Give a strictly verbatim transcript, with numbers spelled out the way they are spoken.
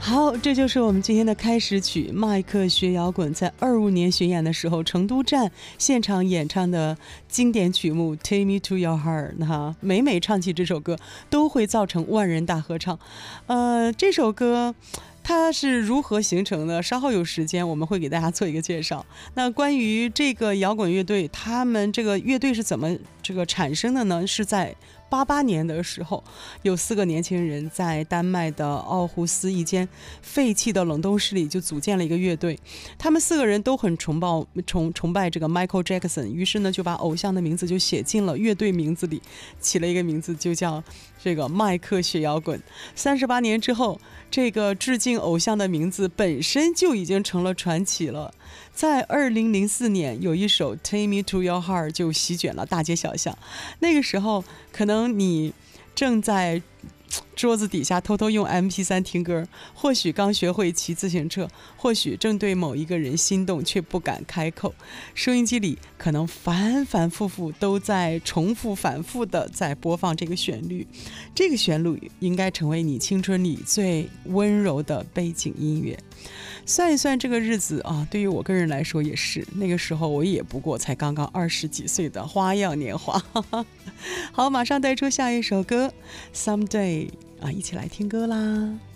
好，这就是我们今天的开始曲，麦克学摇滚在二五年巡演的时候成都站现场演唱的经典曲目 Take Me to Your Heart。 哈，每每唱起这首歌都会造成万人大合唱。呃，这首歌它是如何形成的？稍后有时间我们会给大家做一个介绍。那关于这个摇滚乐队，他们这个乐队是怎么这个产生的呢？是在八八年的时候，有四个年轻人在丹麦的奥胡斯一间废弃的冷冻室里就组建了一个乐队。他们四个人都很崇拜崇崇拜这个 Michael Jackson， 于是呢就把偶像的名字就写进了乐队名字里，起了一个名字就叫这个麦克学摇滚。三十八年之后，这个致敬偶像的名字本身就已经成了传奇了。在二零零四年，有一首 Take Me to Your Heart 就席卷了大街小巷。那个时候可能你正在桌子底下偷偷用 M P 三 听歌，或许刚学会骑自行车，或许正对某一个人心动却不敢开口。收音机里可能反反复复都在重复反复的在播放这个旋律，这个旋律应该成为你青春里最温柔的背景音乐。算一算这个日子啊，对于我个人来说也是，那个时候我也不过才刚刚二十几岁的花样年华。好，马上带出下一首歌 Someday 啊，一起来听歌啦。